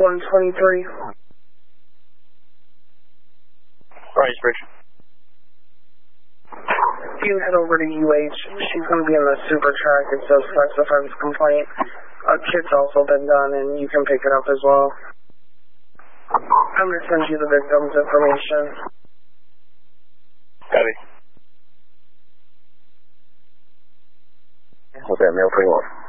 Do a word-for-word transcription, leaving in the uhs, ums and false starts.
one twenty-three. Ricebridge. If you head over to U H, she's going to be in the super track. It says sex offense complaint. A kit's also been done, and you can pick it up as well. I'm going to send you the victim's information. Copy. What's that mail for you?